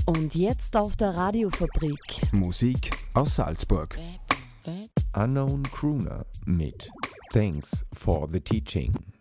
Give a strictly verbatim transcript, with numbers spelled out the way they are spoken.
Und jetzt auf der Radiofabrik. Musik aus Salzburg. Unknown Crooner mit Thanks for the Teaching.